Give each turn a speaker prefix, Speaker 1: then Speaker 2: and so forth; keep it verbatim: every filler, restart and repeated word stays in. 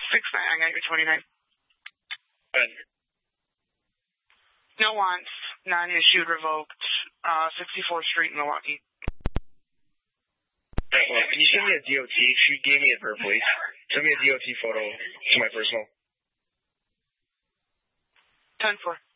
Speaker 1: six nine. I got your twenty-nine.
Speaker 2: Good.
Speaker 1: No wants. Non-issued, revoked. Uh, sixty-fourth Street, Milwaukee.
Speaker 2: Well, can you send me a D O T? She gave me a her, please. Send me a D O T photo to my personal.
Speaker 1: ten four.